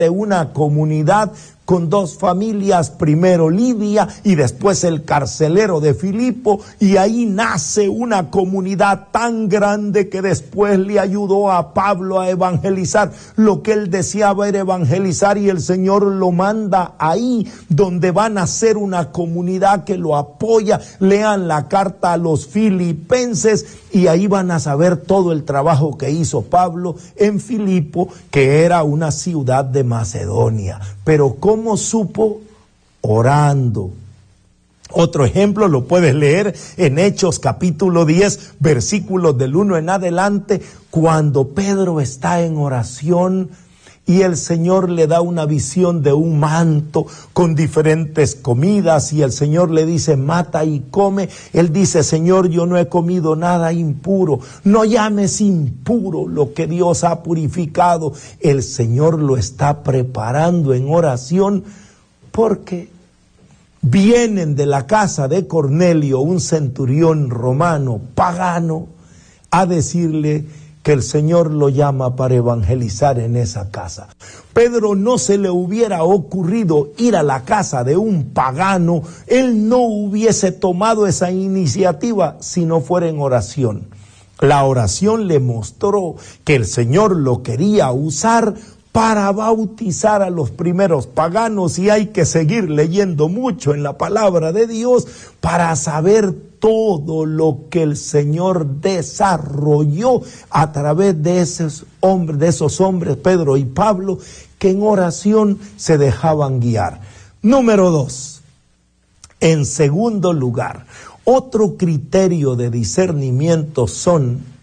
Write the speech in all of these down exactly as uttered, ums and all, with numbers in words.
de una comunidad con dos familias, primero Lidia y después el carcelero de Filipo, y ahí nace una comunidad tan grande que después le ayudó a Pablo a evangelizar lo que él deseaba era evangelizar, y el Señor lo manda ahí donde va a nacer una comunidad que lo apoya. Lean la carta a los filipenses y ahí van a saber todo el trabajo que hizo Pablo en Filipo, que era una ciudad de Macedonia. Pero ¿cómo supo? Orando. Otro ejemplo lo puedes leer en Hechos capítulo diez, versículos del uno en adelante, cuando Pedro está en oración y el Señor le da una visión de un manto con diferentes comidas, y el Señor le dice: mata y come. Él dice: Señor, yo no he comido nada impuro. No llames impuro lo que Dios ha purificado. El Señor lo está preparando en oración, porque vienen de la casa de Cornelio, un centurión romano pagano, a decirle que el Señor lo llama para evangelizar en esa casa. Pedro no se le hubiera ocurrido ir a la casa de un pagano, él no hubiese tomado esa iniciativa si no fuera en oración. La oración le mostró que el Señor lo quería usar para bautizar a los primeros paganos, y hay que seguir leyendo mucho en la palabra de Dios para saber todo lo que el Señor desarrolló a través de esos hombres, de esos hombres, Pedro y Pablo, que en oración se dejaban guiar. Número dos, en segundo lugar, otro criterio de discernimiento son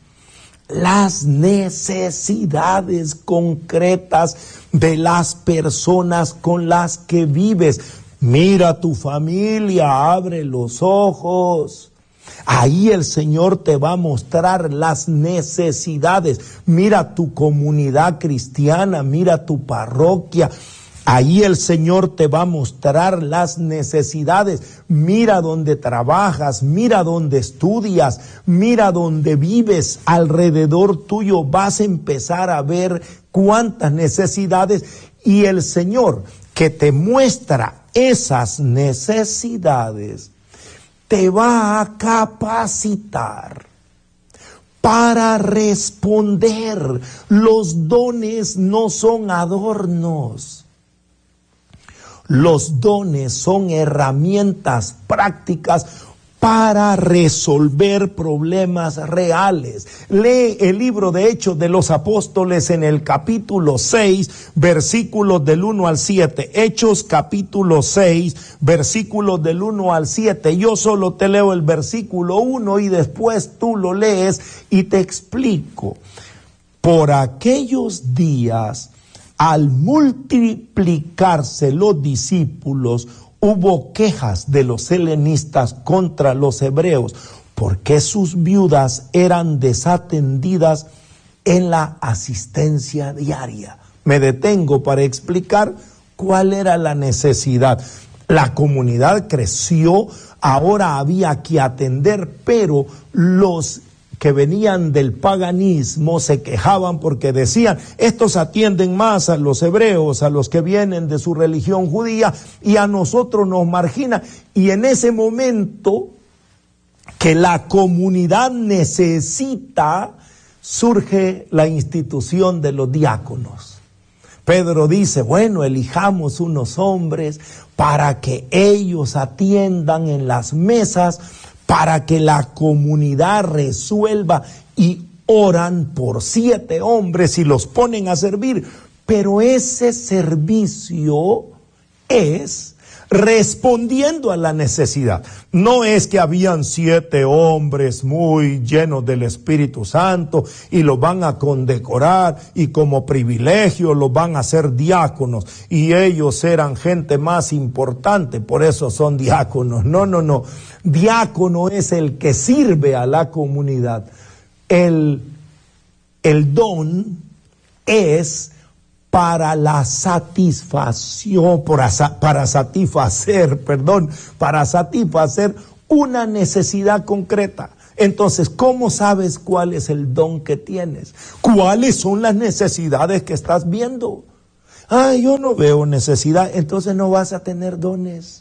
las necesidades concretas de las personas con las que vives. Mira tu familia, abre los ojos. Ahí el Señor te va a mostrar las necesidades. Mira tu comunidad cristiana, mira tu parroquia. Ahí el Señor te va a mostrar las necesidades. Mira dónde trabajas, mira dónde estudias, mira dónde vives alrededor tuyo. Vas a empezar a ver cuántas necesidades, y el Señor que te muestra esas necesidades te va a capacitar para responder. Los dones no son adornos. Los dones son herramientas prácticas para resolver problemas reales. Lee el libro de Hechos de los Apóstoles en el capítulo seis, versículos del uno al siete. Hechos capítulo seis, versículos del uno al siete. Yo solo te leo el versículo uno y después tú lo lees y te explico. Por aquellos días, al multiplicarse los discípulos, hubo quejas de los helenistas contra los hebreos, porque sus viudas eran desatendidas en la asistencia diaria. Me detengo para explicar cuál era la necesidad. La comunidad creció, ahora había que atender, pero los que venían del paganismo se quejaban porque decían: estos atienden más a los hebreos, a los que vienen de su religión judía, y a nosotros nos margina. Y en ese momento que la comunidad necesita, surge la institución de los diáconos. Pedro dice: bueno, elijamos unos hombres para que ellos atiendan en las mesas, para que la comunidad resuelva, y oran por siete hombres y los ponen a servir. Pero ese servicio es respondiendo a la necesidad. No es que habían siete hombres muy llenos del Espíritu Santo y los van a condecorar y como privilegio los van a hacer diáconos y ellos eran gente más importante, por eso son diáconos. No, no, no. Diácono es el que sirve a la comunidad. El, el don es para la satisfacción, para, para satisfacer, perdón, para satisfacer una necesidad concreta. Entonces, ¿cómo sabes cuál es el don que tienes? ¿Cuáles son las necesidades que estás viendo? Ay, yo no veo necesidad, entonces no vas a tener dones.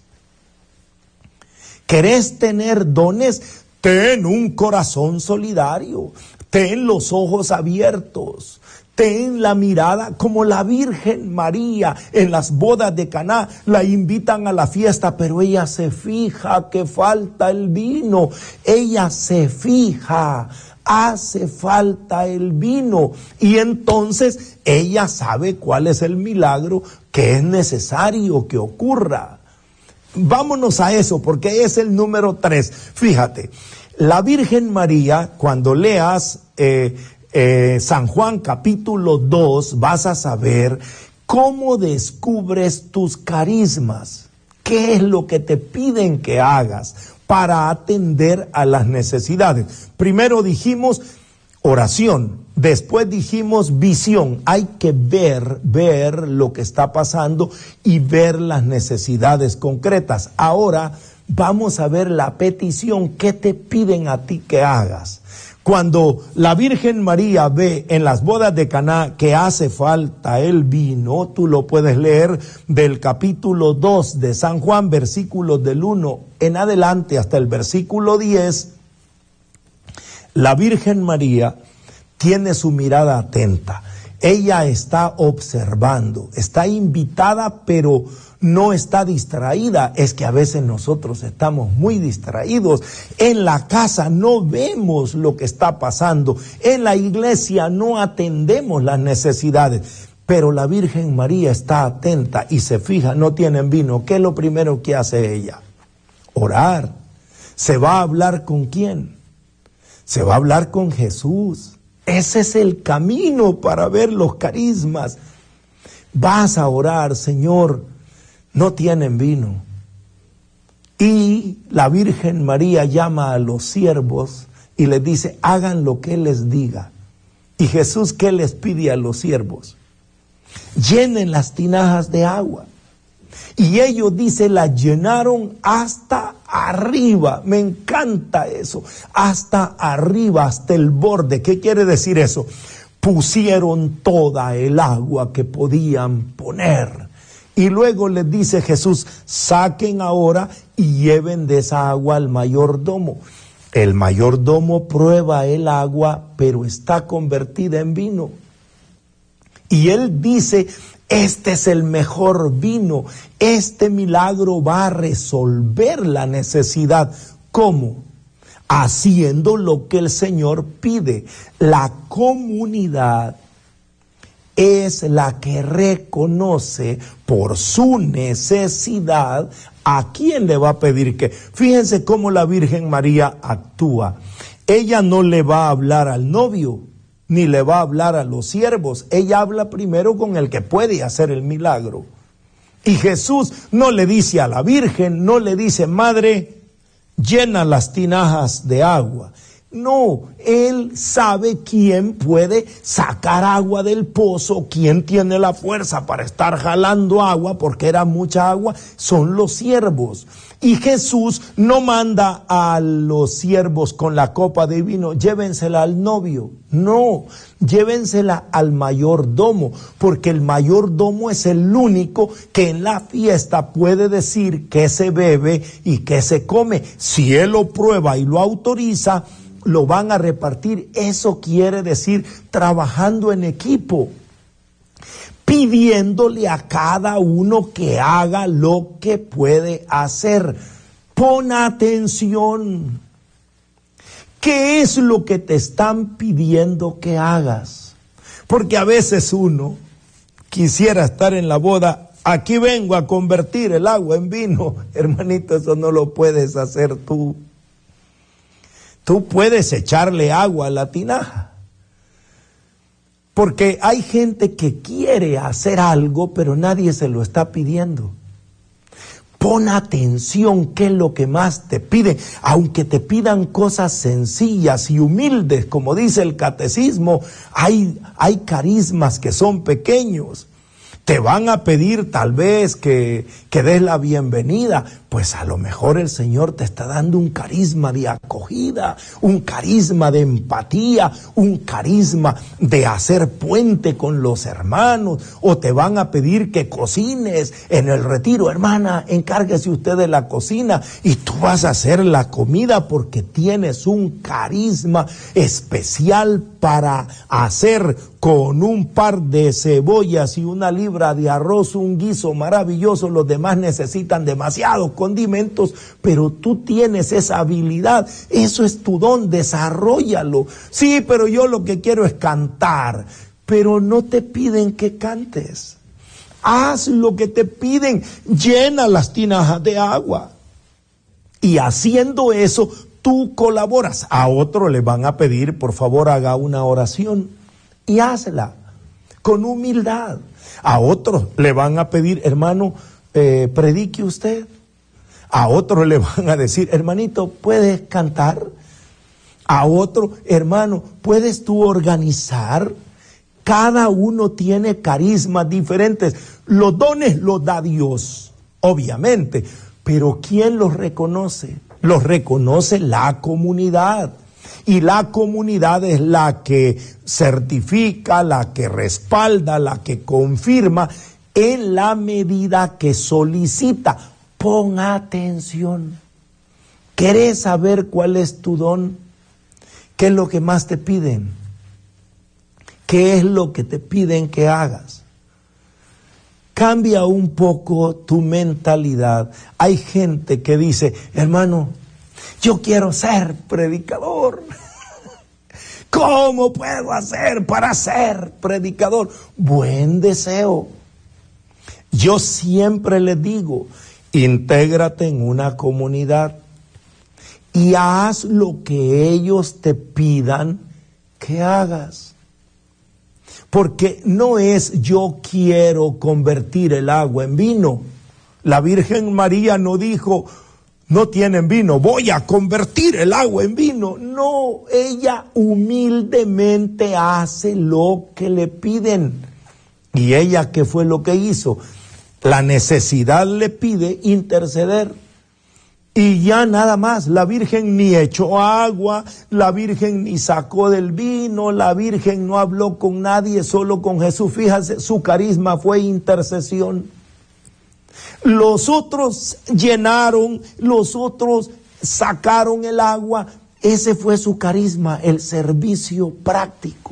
¿Querés tener dones? Ten un corazón solidario, ten los ojos abiertos, ten la mirada como la Virgen María en las bodas de Caná. La invitan a la fiesta, pero ella se fija que falta el vino. Ella se fija, hace falta el vino. Y entonces ella sabe cuál es el milagro que es necesario que ocurra. Vámonos a eso, porque es el número tres. Fíjate, la Virgen María, cuando leas eh, eh, San Juan capítulo dos, vas a saber cómo descubres tus carismas. ¿Qué es lo que te piden que hagas para atender a las necesidades? Primero dijimos oración, después dijimos visión. Hay que ver, ver lo que está pasando y ver las necesidades concretas. Ahora vamos a ver la petición. ¿Qué te piden a ti que hagas? Cuando la Virgen María ve en las bodas de Caná que hace falta el vino, tú lo puedes leer del capítulo dos de San Juan, versículos del uno en adelante hasta el versículo diez. La Virgen María tiene su mirada atenta. Ella está observando, está invitada, pero no está distraída. Es que a veces nosotros estamos muy distraídos. En la casa no vemos lo que está pasando. En la iglesia no atendemos las necesidades. Pero la Virgen María está atenta y se fija, no tienen vino. ¿Qué es lo primero que hace ella? Orar. ¿Se va a hablar con quién? Se va a hablar con Jesús. Ese es el camino para ver los carismas. Vas a orar, Señor, no tienen vino. Y la Virgen María llama a los siervos y les dice, hagan lo que Él les diga. Y Jesús, ¿qué les pide a los siervos? Llenen las tinajas de agua. Y ellos, dice, la llenaron hasta arriba. Me encanta eso. Hasta arriba, hasta el borde. ¿Qué quiere decir eso? Pusieron toda el agua que podían poner. Y luego les dice Jesús, saquen ahora y lleven de esa agua al mayordomo. El mayordomo prueba el agua, pero está convertida en vino. Y él dice, este es el mejor vino, este milagro va a resolver la necesidad. ¿Cómo? Haciendo lo que el Señor pide. La comunidad es la que reconoce por su necesidad a quién le va a pedir qué. Fíjense cómo la Virgen María actúa. Ella no le va a hablar al novio, ni le va a hablar a los siervos. Ella habla primero con el que puede hacer el milagro. Y Jesús no le dice a la Virgen, no le dice, madre, llena las tinajas de agua. No, Él sabe quién puede sacar agua del pozo, quién tiene la fuerza para estar jalando agua, porque era mucha agua, son los siervos. Y Jesús no manda a los siervos con la copa de vino, llévensela al novio. No, llévensela al mayordomo, porque el mayordomo es el único que en la fiesta puede decir qué se bebe y qué se come. Si él lo prueba y lo autoriza, lo van a repartir. Eso quiere decir trabajando en equipo, pidiéndole a cada uno que haga lo que puede hacer. Pon atención. ¿Qué es lo que te están pidiendo que hagas? Porque a veces uno quisiera estar en la boda. Aquí vengo a convertir el agua en vino. Hermanito, eso no lo puedes hacer tú. Tú puedes echarle agua a la tinaja. Porque hay gente que quiere hacer algo, pero nadie se lo está pidiendo. Pon atención, qué es lo que más te pide. Aunque te pidan cosas sencillas y humildes, como dice el catecismo, hay, hay carismas que son pequeños. te van a pedir tal vez que, que des la bienvenida, pues a lo mejor el Señor te está dando un carisma de acogida, un carisma de empatía, un carisma de hacer puente con los hermanos, o te van a pedir que cocines en el retiro. Hermana, encárguese usted de la cocina y tú vas a hacer la comida porque tienes un carisma especial para hacer con un par de cebollas y una libra de arroz un guiso maravilloso. Los demás necesitan demasiados condimentos, pero tú tienes esa habilidad. Eso es tu don, desarróllalo. Sí, pero yo lo que quiero es cantar. Pero no te piden que cantes. Haz lo que te piden, llena las tinajas de agua. Y haciendo eso, tú colaboras. A otro le van a pedir, por favor, haga una oración. Y hazla con humildad. A otros le van a pedir, hermano, eh, predique usted. A otros le van a decir, hermanito, ¿puedes cantar? A otro, hermano, ¿puedes tú organizar? Cada uno tiene carismas diferentes. Los dones los da Dios, obviamente, pero ¿quién los reconoce? Los reconoce la comunidad. Y la comunidad es la que certifica, la que respalda, la que confirma en la medida que solicita. Pon atención. ¿Querés saber cuál es tu don? ¿Qué es lo que más te piden? ¿Qué es lo que te piden que hagas? Cambia un poco tu mentalidad. Hay gente que dice, hermano, yo quiero ser predicador. ¿Cómo puedo hacer para ser predicador? Buen deseo. Yo siempre les digo, intégrate en una comunidad y haz lo que ellos te pidan que hagas. Porque no es yo quiero convertir el agua en vino. La Virgen María no dijo, no tienen vino, voy a convertir el agua en vino. No, ella humildemente hace lo que le piden. ¿Y ella qué fue lo que hizo? La necesidad le pide interceder. Y ya nada más, la Virgen ni echó agua, la Virgen ni sacó del vino, la Virgen no habló con nadie, solo con Jesús. Fíjate, su carisma fue intercesión. Los otros llenaron, los otros sacaron el agua. Ese fue su carisma, el servicio práctico.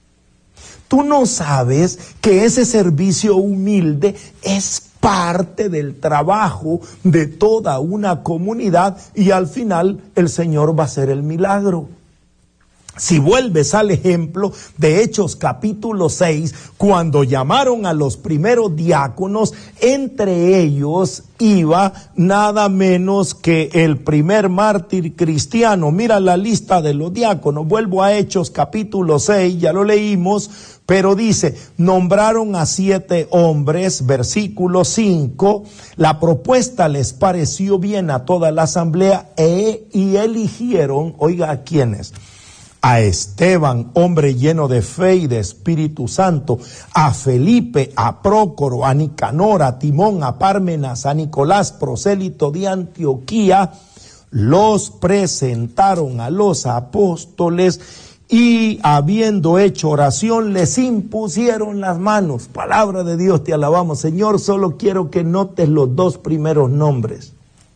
Tú no sabes que ese servicio humilde es parte del trabajo de toda una comunidad y al final el Señor va a hacer el milagro. Si vuelves al ejemplo de Hechos capítulo seis, cuando llamaron a los primeros diáconos, entre ellos iba nada menos que el primer mártir cristiano. Mira la lista de los diáconos. Vuelvo a Hechos capítulo seis, ya lo leímos, pero dice, nombraron a siete hombres, versículo cinco, la propuesta les pareció bien a toda la asamblea e, y eligieron, oiga, ¿a quiénes? A Esteban, hombre lleno de fe y de Espíritu Santo, a Felipe, a Prócoro, a Nicanor, a Timón, a Pármenas, a Nicolás, prosélito de Antioquía, los presentaron a los apóstoles y habiendo hecho oración les impusieron las manos. Palabra de Dios, te alabamos, Señor. Solo quiero que notes los dos primeros nombres.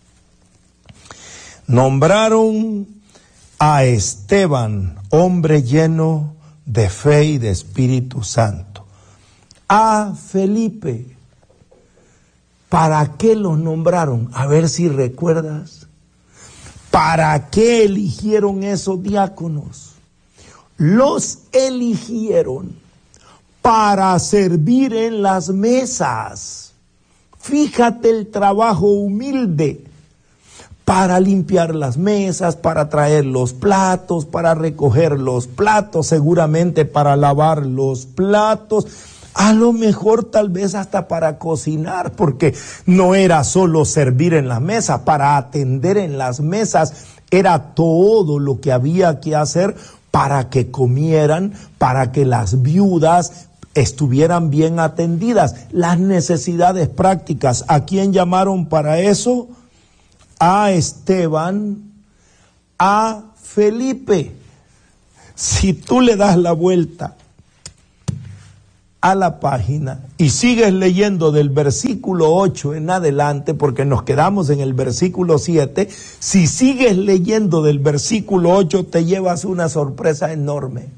Nombraron a Esteban, hombre lleno de fe y de Espíritu Santo. A Felipe. ¿Para qué los nombraron? A ver si recuerdas. ¿Para qué eligieron esos diáconos? Los eligieron para servir en las mesas. Fíjate el trabajo humilde. Para limpiar las mesas, para traer los platos, para recoger los platos, seguramente para lavar los platos, a lo mejor tal vez hasta para cocinar, porque no era solo servir en las mesas, para atender en las mesas era todo lo que había que hacer para que comieran, para que las viudas estuvieran bien atendidas, las necesidades prácticas. ¿A quién llamaron para eso? A Esteban, a Felipe. Si tú le das la vuelta a la página y sigues leyendo del versículo ocho en adelante, porque nos quedamos en el versículo siete, si sigues leyendo del versículo ocho te llevas una sorpresa enorme.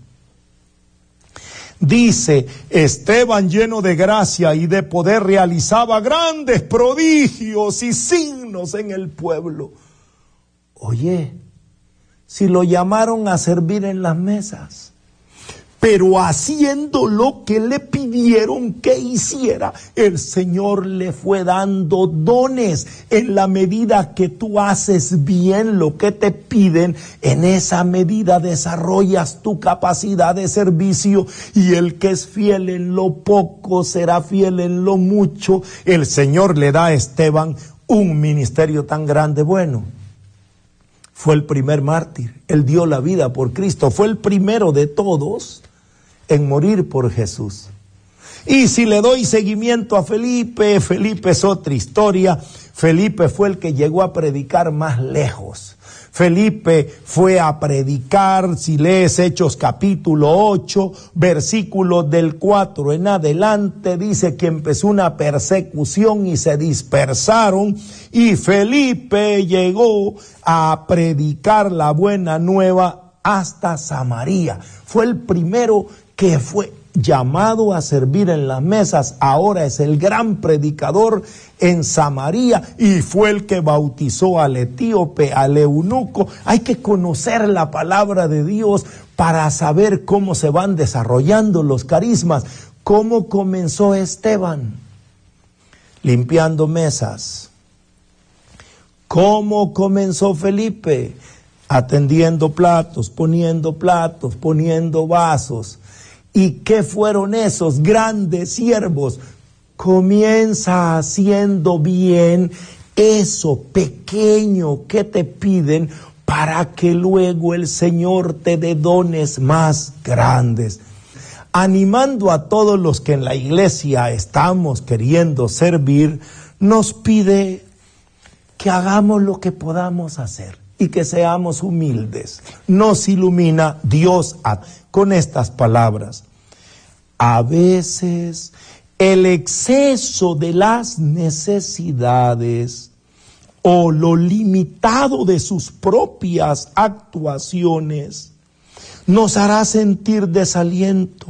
Dice, Esteban, lleno de gracia y de poder, realizaba grandes prodigios y signos en el pueblo. Oye, si lo llamaron a servir en las mesas, pero haciendo lo que le pidieron que hiciera, el Señor le fue dando dones. En la medida que tú haces bien lo que te piden, en esa medida desarrollas tu capacidad de servicio, y el que es fiel en lo poco será fiel en lo mucho. El Señor le da a Esteban un ministerio tan grande. Bueno, fue el primer mártir, él dio la vida por Cristo, fue el primero de todos en morir por Jesús. Y si le doy seguimiento a Felipe, Felipe es otra historia. Felipe fue el que llegó a predicar más lejos. Felipe fue a predicar, si lees Hechos capítulo ocho, versículos del cuatro en adelante, dice que empezó una persecución y se dispersaron, y Felipe llegó a predicar la buena nueva hasta Samaria. Fue el primero que fue llamado a servir en las mesas. Ahora es el gran predicador en Samaria, y fue el que bautizó al etíope, al eunuco. Hay que conocer la palabra de Dios para saber cómo se van desarrollando los carismas. ¿Cómo comenzó Esteban? Limpiando mesas. ¿Cómo comenzó Felipe? Atendiendo platos, poniendo platos, poniendo vasos. ¿Y qué fueron esos grandes siervos? Comienza haciendo bien eso pequeño que te piden, para que luego el Señor te dé dones más grandes. Animando a todos los que en la iglesia estamos queriendo servir, nos pide que hagamos lo que podamos hacer y que seamos humildes. Nos ilumina Dios a, con estas palabras. A veces el exceso de las necesidades o lo limitado de sus propias actuaciones nos hará sentir desaliento.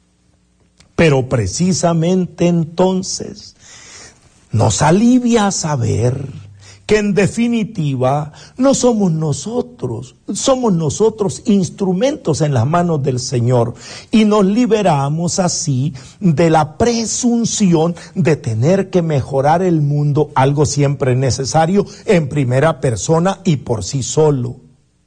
Pero precisamente entonces nos alivia saber que en definitiva no somos nosotros, somos nosotros instrumentos en las manos del Señor, y nos liberamos así de la presunción de tener que mejorar el mundo, algo siempre necesario en primera persona y por sí solo.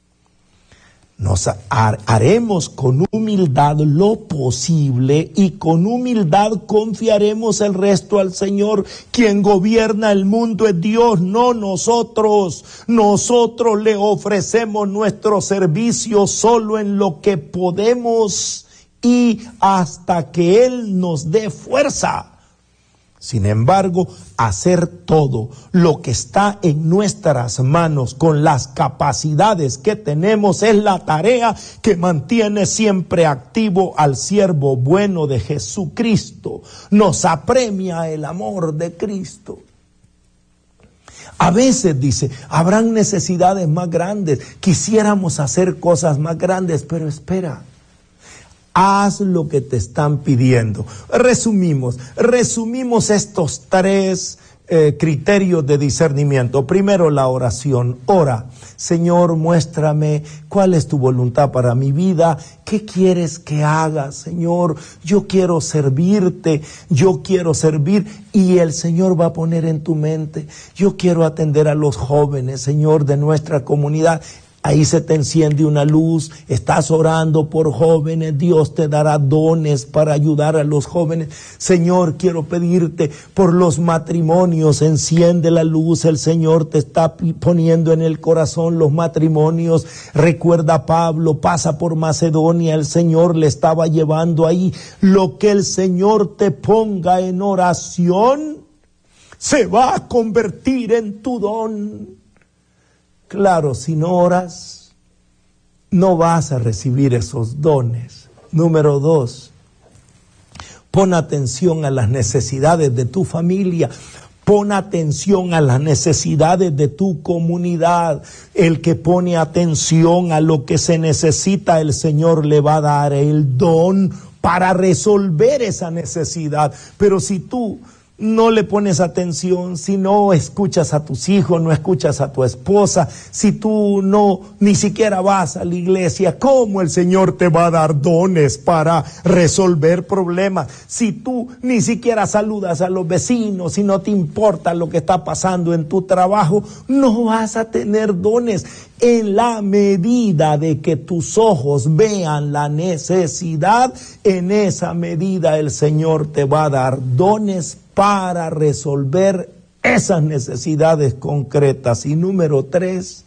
Nos haremos con humildad lo posible, y con humildad confiaremos el resto al Señor. Quien gobierna el mundo es Dios, no nosotros. Nosotros le ofrecemos nuestro servicio solo en lo que podemos y hasta que Él nos dé fuerza. Sin embargo, hacer todo lo que está en nuestras manos con las capacidades que tenemos es la tarea que mantiene siempre activo al siervo bueno de Jesucristo. Nos apremia el amor de Cristo. A veces, dice, habrán necesidades más grandes. Quisiéramos hacer cosas más grandes, pero espera. Haz lo que te están pidiendo. Resumimos, resumimos estos tres eh, criterios de discernimiento. Primero, la oración. Ora, Señor, muéstrame cuál es tu voluntad para mi vida. ¿Qué quieres que haga, Señor? Yo quiero servirte, yo quiero servir. Y el Señor va a poner en tu mente, yo quiero atender a los jóvenes, Señor, de nuestra comunidad. Ahí se te enciende una luz, estás orando por jóvenes, Dios te dará dones para ayudar a los jóvenes. Señor, quiero pedirte por los matrimonios, enciende la luz, el Señor te está poniendo en el corazón los matrimonios. Recuerda a Pablo, pasa por Macedonia, el Señor le estaba llevando ahí. Lo que el Señor te ponga en oración, se va a convertir en tu don. Claro, si no oras, no vas a recibir esos dones. Número dos, pon atención a las necesidades de tu familia. Pon atención a las necesidades de tu comunidad. El que pone atención a lo que se necesita, el Señor le va a dar el don para resolver esa necesidad. Pero si tú no le pones atención, si no escuchas a tus hijos, no escuchas a tu esposa, si tú no ni siquiera vas a la iglesia, ¿cómo el Señor te va a dar dones para resolver problemas? Si tú ni siquiera saludas a los vecinos, si no te importa lo que está pasando en tu trabajo, no vas a tener dones. En la medida de que tus ojos vean la necesidad, en esa medida el Señor te va a dar dones para resolver esas necesidades concretas. Y número tres,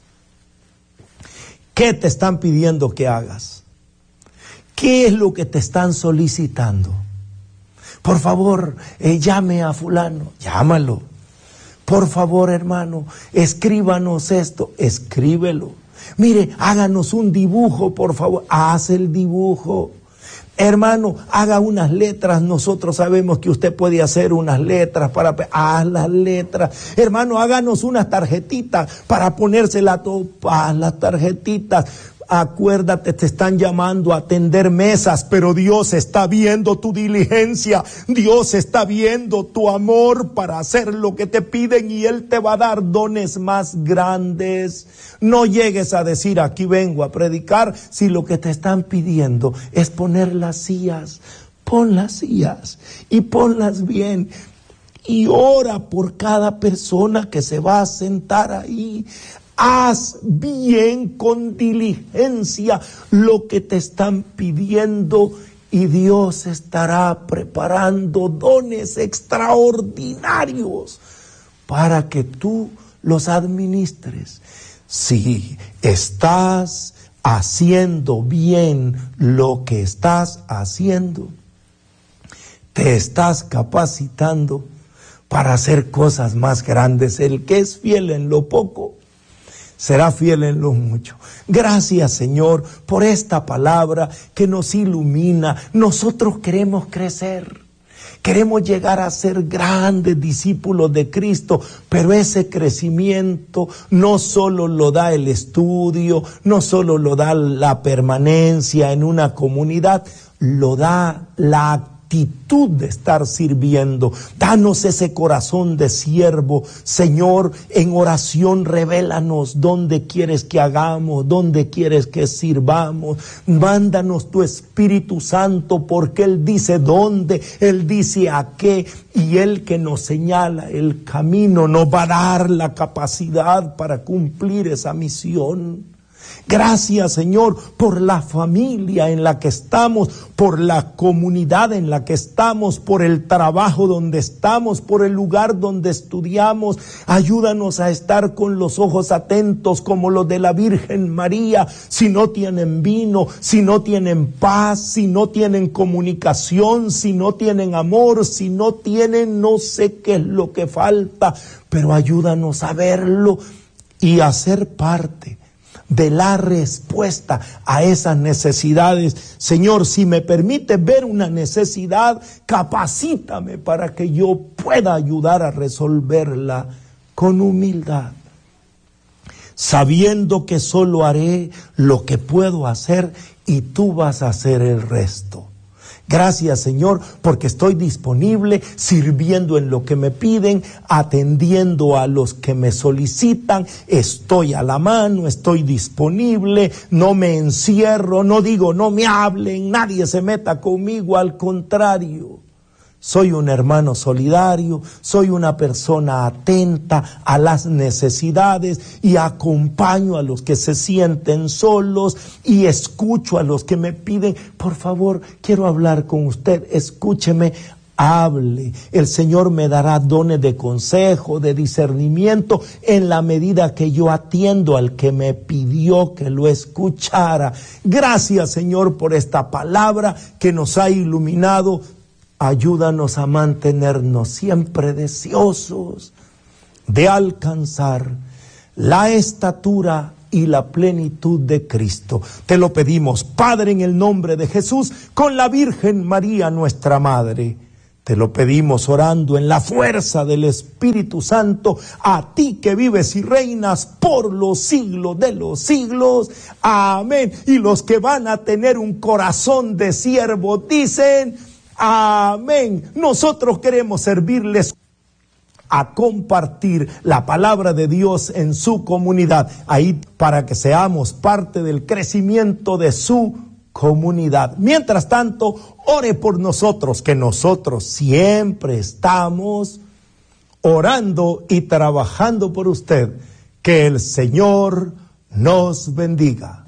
¿qué te están pidiendo que hagas? ¿Qué es lo que te están solicitando? Por favor, eh, llame a fulano, llámalo. Por favor, hermano, escríbanos esto, escríbelo. Mire, háganos un dibujo, por favor, haz el dibujo. Hermano, haga unas letras, nosotros sabemos que usted puede hacer unas letras para, haz las letras. Hermano, háganos unas tarjetitas para ponérselas a todo, haz las tarjetitas. Acuérdate, te están llamando a atender mesas, pero Dios está viendo tu diligencia, Dios está viendo tu amor para hacer lo que te piden y Él te va a dar dones más grandes. No llegues a decir, aquí vengo a predicar, si lo que te están pidiendo es poner las sillas. Pon las sillas y ponlas bien. Y ora por cada persona que se va a sentar ahí. Haz bien con diligencia lo que te están pidiendo y Dios estará preparando dones extraordinarios para que tú los administres. Si estás haciendo bien lo que estás haciendo, te estás capacitando para hacer cosas más grandes. El que es fiel en lo poco, será fiel en lo mucho. Gracias, Señor, por esta palabra que nos ilumina. Nosotros queremos crecer, queremos llegar a ser grandes discípulos de Cristo, pero ese crecimiento no solo lo da el estudio, no solo lo da la permanencia en una comunidad, lo da la actividad de estar sirviendo. Danos ese corazón de siervo, Señor. En oración revélanos dónde quieres que hagamos, dónde quieres que sirvamos. Mándanos tu Espíritu Santo, porque Él dice dónde, Él dice a qué, y Él que nos señala el camino nos va a dar la capacidad para cumplir esa misión. Gracias, Señor, por la familia en la que estamos, por la comunidad en la que estamos, por el trabajo donde estamos, por el lugar donde estudiamos. Ayúdanos a estar con los ojos atentos como los de la Virgen María. Si no tienen vino, si no tienen paz, si no tienen comunicación, si no tienen amor, si no tienen, no sé qué es lo que falta, pero ayúdanos a verlo y a ser parte de la respuesta a esas necesidades. Señor, si me permite ver una necesidad, capacítame para que yo pueda ayudar a resolverla con humildad, sabiendo que solo haré lo que puedo hacer y tú vas a hacer el resto. Gracias, Señor, porque estoy disponible, sirviendo en lo que me piden, atendiendo a los que me solicitan. Estoy a la mano, estoy disponible, no me encierro, no digo no me hablen, nadie se meta conmigo, al contrario. soy un hermano solidario, soy una persona atenta a las necesidades y acompaño a los que se sienten solos y escucho a los que me piden, por favor, quiero hablar con usted, escúcheme, hable. El Señor me dará dones de consejo, de discernimiento, en la medida que yo atiendo al que me pidió que lo escuchara. Gracias, Señor, por esta palabra que nos ha iluminado. Ayúdanos a mantenernos siempre deseosos de alcanzar la estatura y la plenitud de Cristo. Te lo pedimos, Padre, en el nombre de Jesús, con la Virgen María, nuestra Madre. Te lo pedimos orando en la fuerza del Espíritu Santo, a ti que vives y reinas por los siglos de los siglos. Amén. Y los que van a tener un corazón de siervo dicen: amén. Nosotros queremos servirles a compartir la palabra de Dios en su comunidad, ahí para que seamos parte del crecimiento de su comunidad. Mientras tanto, ore por nosotros, que nosotros siempre estamos orando y trabajando por usted. Que el Señor nos bendiga.